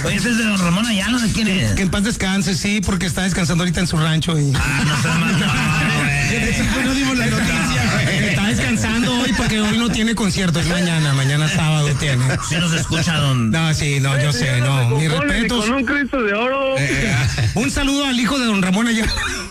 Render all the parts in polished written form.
Oye, ese es de don Ramón Ayala, ¿de quién es? Que en paz descanse, sí, porque está descansando ahorita en su rancho y... No se no dimos la noticia, güey. Está descansando hoy porque hoy no tiene concierto, es mañana sábado tiene. Sí nos escucha, don... No, sí, no, yo sé, no, mis respetos. Con un Cristo de oro. Un saludo al hijo de don Ramón Ayala.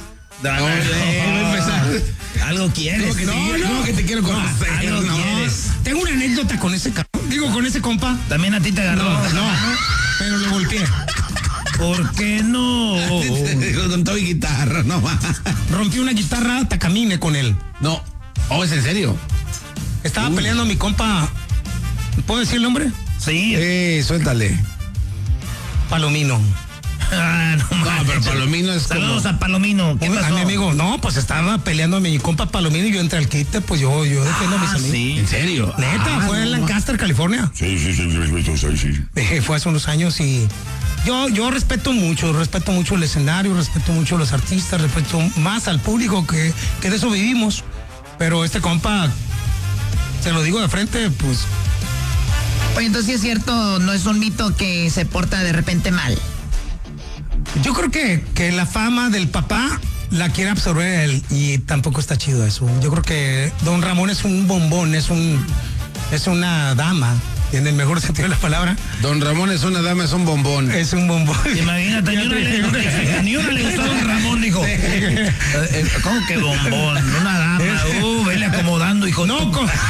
Algo quieres. No, que te quiero conocer. Algo quieres. Tengo una anécdota con ese cabrón. Digo, con ese compa. También a ti te agarró. No, pero lo volteé. ¿Por qué no? Con todo y guitarra, no va. Rompí una guitarra Takamine con él. No. ¿Es en serio? Estaba peleando mi compa. ¿Puedo decir el nombre? Sí. Suéltale. Palomino. No, pero Palomino es Saludos como... a Palomino. ¿Qué pasó? A mi amigo, no, pues estaba peleando a mi compa Palomino y yo entre al quite, pues yo defiendo a mis amigos. Sí. ¿En serio? Neta, fue en Lancaster, California. Sí. Fue hace unos años y yo respeto mucho el escenario, respeto mucho a los artistas, respeto más al público que de eso vivimos. Pero este compa, se lo digo de frente, pues... Oye, entonces sí es cierto, no es un mito que se porta de repente mal. Yo creo que la fama del papá la quiere absorber él y tampoco está chido eso. Yo creo que don Ramón es un bombón, es una dama, en el mejor sentido de la palabra. Don Ramón es una dama, es un bombón. Es un bombón. Imagínate, ni una le gustó a don Ramón, dijo. ¿Cómo que bombón? Una dama. Vele acomodando, hijo. No,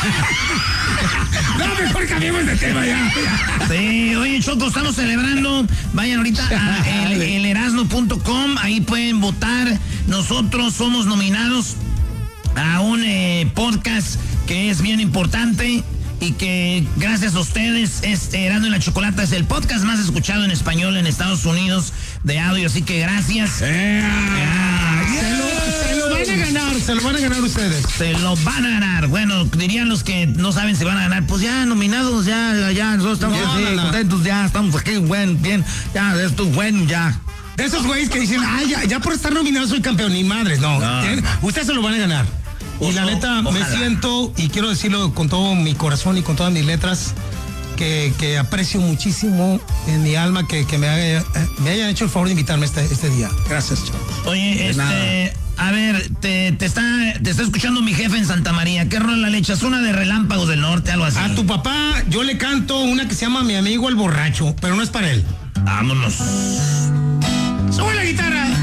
mejor cambiemos de tema ya. Sí, oye, Choco, estamos celebrando. Vayan ahorita a elerasno.com, ahí pueden votar. Nosotros somos nominados a un podcast que es bien importante y que gracias a ustedes, Erasno y la Chocolata es el podcast más escuchado en español en Estados Unidos de audio, así que gracias. Se lo van a ganar ustedes. Se lo van a ganar. Bueno, dirían los que no saben si van a ganar, pues ya nominados, ya, nosotros estamos contentos, ya estamos aquí, bien, ya, esto es bueno, ya. De esos güeyes que dicen, ya por estar nominado soy campeón, ni madres, no. Ustedes se lo van a ganar. Y la neta, me siento, y quiero decirlo con todo mi corazón y con todas mis letras, que aprecio muchísimo en mi alma que me hayan hecho el favor de invitarme este día. Gracias, Choco. Oye, a ver, te está escuchando mi jefe en Santa María. ¿Qué rola le echas? Una de Relámpagos del Norte, algo así. A tu papá yo le canto una que se llama Mi Amigo el Borracho, pero no es para él. Vámonos. ¡Sube la guitarra!